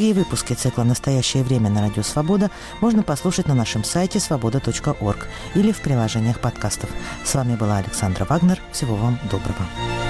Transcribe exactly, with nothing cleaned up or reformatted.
Другие выпуски цикла «Настоящее время» на Радио Свобода можно послушать на нашем сайте свобода точка орг или в приложениях подкастов. С вами была Александра Вагнер. Всего вам доброго.